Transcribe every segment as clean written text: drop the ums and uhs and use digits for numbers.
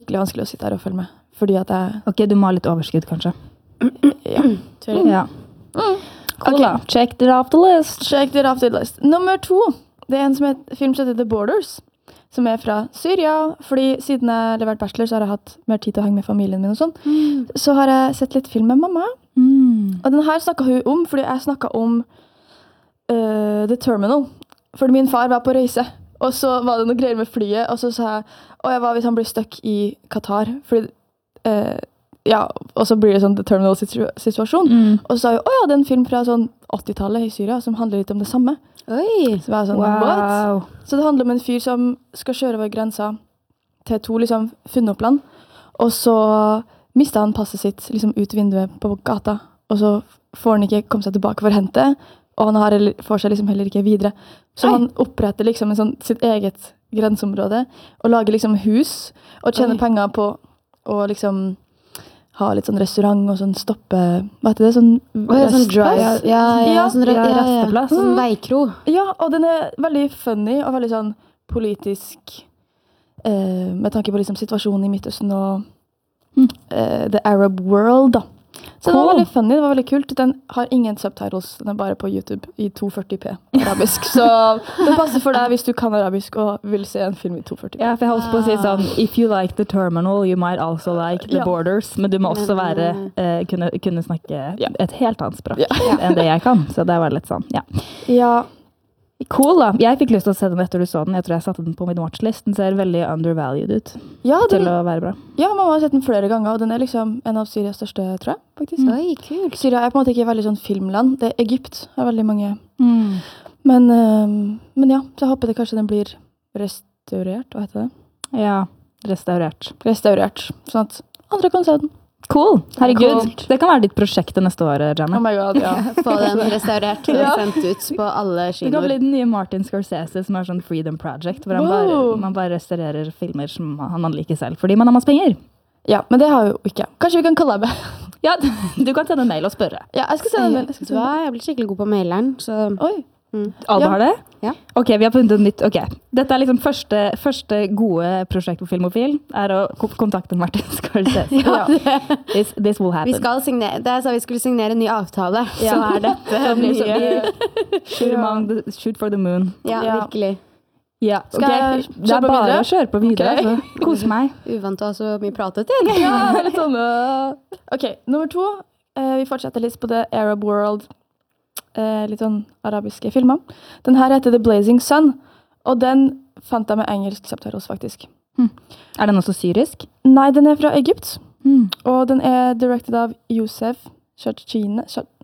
skikkelig vanskelig å sitte her og følge med. Fordi at jeg... Ok, du må ha litt overskudd, kanskje. Ja. Ja. Cool, da. Check it off the list. Check it off the list. Nummer 2. Det en film som heter The Borders. Som fra Syria. Fordi siden jeg leverte bachelor, så har jeg hatt mer tid til å henge med familien min og sånn. Så har jeg sett litt film med mamma. Og den her snakket hun om, fordi jeg snakket om The Terminal. Fordi min far var på reise. Og så var det noe greier med flyet. Og så sa jeg, hva hvis han blir stuck i Qatar? Fordi, ja, og så blir det sånn The Terminal-situasjon. Og så sa hun, det er en film fra sånn 80-tallet i Syria som handler litt om det samme. Oi! Så var jeg sånn, what? Så det handler om en fyr som skal kjøre over grensa til 2 liksom funnet opp land. Og så mistet han passet sitt liksom ut vinduet på gata. Og så får han ikke komme seg tilbake for å hente. Og han får seg liksom heller ikke videre. Så han oppretter liksom sitt eget grenseområde. Og lager liksom hus. Og tjener penger på å liksom... ha litt sånn restaurant og sånn stoppe... Hva heter det? Sånn restplass? Sånn resteplass. Sånn veikro. Ja, og den veldig funny og veldig sånn politisk med tanke på liksom situasjonen i Midtøsten og the Arab world, da. Så det var veldig funny, det var veldig kult. Den har ingen subtitles, den bare på YouTube i 240p arabisk. Så det passer for deg hvis du kan arabisk og vil se en film i 240p. Ja, for jeg holdt på å si sånn, if you like The Terminal, you might also like The Borders. Men du må også kunne snakke et helt annet språk enn det jeg kan. Så det var litt sånn, ja. Cool da. Jeg fikk lyst til å se den etter du så den. Jeg tror jeg satte den på min watchlist. Den ser veldig undervalued ut til å være bra. Ja, mamma har sett den flere ganger, og den er liksom en av Syrias største, tror jeg, faktisk. Oi, kult. Syria er på en måte ikke veldig sånn filmland. Det er Egypt, det er veldig mange. Men ja, så jeg håper det kanskje den blir restaurert, hva heter det? Ja, restaurert. Sånn at andre kan se den. Cool, herregud. Det kan være ditt prosjekt til neste år, Janne. Oh my god, ja. Få den restaurert og sendt ut på alle kinoer. Det kan bli den nye Martin Scorsese som er sånn Freedom Project, hvor man bare restaurerer filmer som han liker selv, fordi man har masse penger. Ja, men det har jo ikke. Kanskje vi kan kollabe. Ja, du kan sende en mail og spørre. Ja, jeg skal sende en mail. Jeg blir skikkelig god på maileren, så... Oi. Alle har det? Ja. Ok, vi har funnet et nytt. Ok, dette er liksom første gode prosjekt på Filmofil, er å kontakte Martin Scorsese. This will happen. Vi skal signere, det sa vi skulle signere en ny avtale, så er dette nye. Shoot for the moon. Ja, virkelig. Ja, okay. Det er bare å kjøre på videre. Altså. Kose meg. Uvant å ha så mye pratet til. Ja, litt sånn. Ok, nummer 2. Vi fortsetter litt på The Arab World. Litt sånn arabiske filmer. Den her heter The Blazing Sun, og den fant jeg med engelsk subtitles, faktisk. Er den også syrisk? Nei, den er fra Egypt. Og den er directed av Youssef Shahin,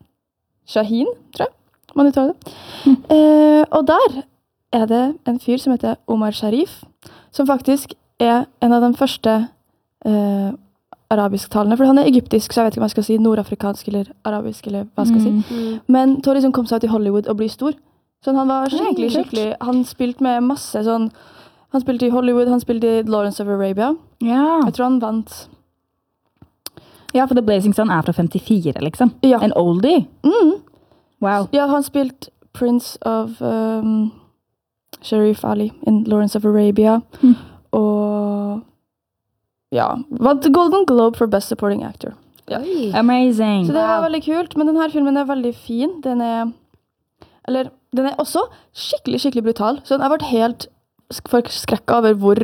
tror jeg. Man uttaler det. Og der er det en fyr som heter Omar Sharif, som faktisk er en av de første arabisktalende, for han er egyptisk, så jeg vet ikke om jeg skal si nordafrikansk eller arabisk, eller hva skal jeg si. Men til å liksom komme seg ut i Hollywood og bli stor. Så han var skikkelig, han spilte med masse sånn, han spilte i Hollywood, han spilte i Lawrence of Arabia. Ja. Jeg tror han vant. Ja, for The Blazing Sun er fra 54, liksom. Ja. En oldie. Wow. Ja, han spilte Prince of Sharif Ali in Lawrence of Arabia. Og ja, vant Golden Globe for Best Supporting Actor. Ja. Amazing. Så det var veldig kult, men denne filmen er veldig fin. Den er også skikkelig brutal. Så jeg ble helt forskrekket over hvor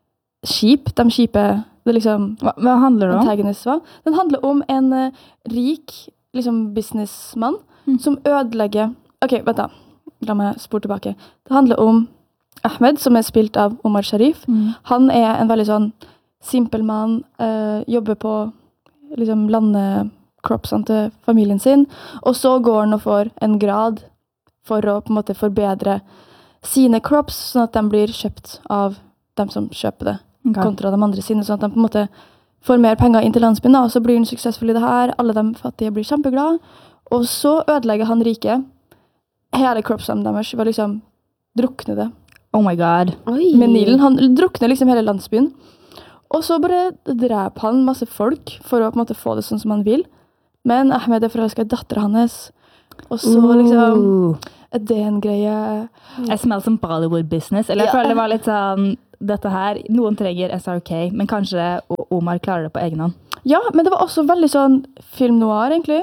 de kjipe, det liksom... Hva handler det om? Antagonist var. Den handler om en rik liksom businessmann som ødelegger... Ok, vent da. La meg spore tilbake. Det handler om Ahmed, som er spilt av Omar Sharif. Han er en veldig sånn simpel mann, jobber på liksom landekroppsene til familien sin, og så går han og får en grad for å på en måte forbedre sine crops, sånn at de blir kjøpt av dem som kjøper det, kontra de andre sine, sånn at de på en måte får mer penger inn til landsbyen, og så blir han suksessfull i det her, alle de fattige blir kjempeglade, og så ødelegger han rike hele cropsene deres, var liksom drukne det. Oh my god. Med Nilen, han drukner liksom hele landsbyen. Og så bare dreper han masse folk for å på en måte få det sånn som han vil. Men Ahmed er forelsket i datteren hans. Og så liksom, er det en greie... Jeg smeller som Bollywood business. Eller jeg føler det var litt sånn, dette her, noen trenger SRK, men kanskje Omar klarer det på egen hånd. Ja, men det var også veldig sånn film noir, egentlig.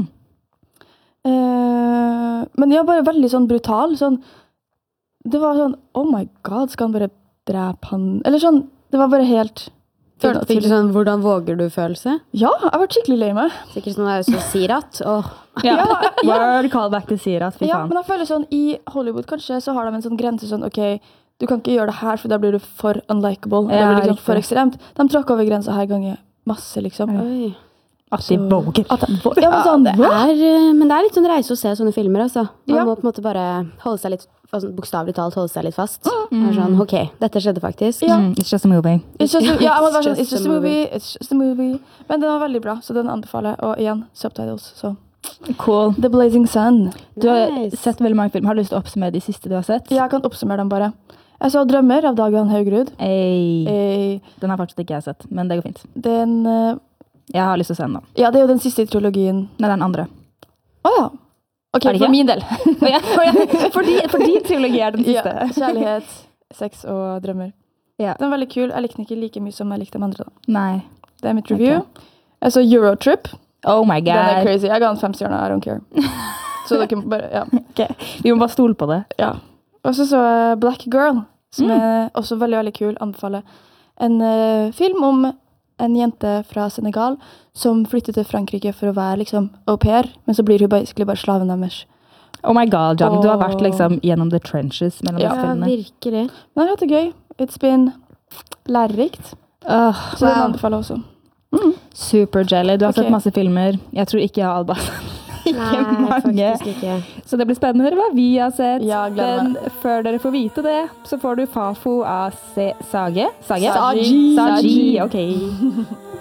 Men ja, bare veldig sånn brutal. Sånn, det var sånn, oh my god, skal han bare drepe han? Eller sånn, det var bare helt... Fikk du sånn, hvordan våger du følelse? Ja, jeg var skikkelig lei meg. Sikkert sånn, det er jo så Sirat. Word callback til Sirat, fy faen. Ja, men jeg føler sånn, i Hollywood kanskje, så har de en sånn grense sånn, ok, du kan ikke gjøre det her, for da blir du for unlikable. Det blir liksom for ekstremt. De tråkker over grensa her ganger masse, liksom. Oi. At de våger. Ja, men sånn, men det er litt sånn reise å se sånne filmer, altså. Man må på en måte bare holde seg litt, bokstavelig talt holde seg litt fast. Sånn, ok, dette skjedde faktisk. It's just a movie. It's just a movie. Men den var veldig bra, så den anbefaler jeg. Og igjen, subtitles, så. Cool. The Blazing Sun. Du har sett veldig mange filmer. Har du lyst til å oppsummere de siste du har sett? Ja, jeg kan oppsummere dem bare. Jeg så Drømmer av Dagan Haugrud. Den har faktisk ikke jeg sett, men det går fint. Jeg har lyst til å se den nå. Ja, det er jo den siste i trilogien. Nei, den andre. Åja. Ok, for min del. For din trilogi er den siste. Ja, kjærlighet, sex og drømmer. Ja. Den er veldig kul. Jeg likte den ikke like mye som jeg likte de andre. Da. Nei. Det er mitt review. Jeg så Eurotrip. Oh my god. Den er crazy. Jeg ga den 5 stjerner. I don't care. Så dere må bare, ja. Okay. Vi må bare stole på det. Ja. Og så jeg Black Girl, som er også veldig, veldig kul. Anbefaler. En film om en jente fra Senegal som flytter til Frankrike for å være liksom au pair, men så blir hun basically bare slaven deres. Oh my god, John, du har vært liksom gjennom the trenches mellom disse filmene. Ja, virkelig. Men jeg har hatt det gøy. It's been lærerikt. Så den anbefaler også. Super jelly. Du har sett masse filmer. Jeg tror ikke jeg har Alba. Ikke mange. Ikke. Så det blir spennende å høre hva vi har sett. Ja, men før dere får vite det, så får du Fafo av Sage. Saji, ok.